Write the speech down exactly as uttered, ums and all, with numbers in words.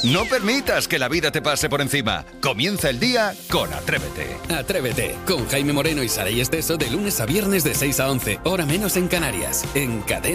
No permitas que la vida te pase por encima. Comienza el día con Atrévete. Atrévete, con Jaime Moreno y Saray Esteso de lunes a viernes de seis a once, hora menos en Canarias, en Cadena.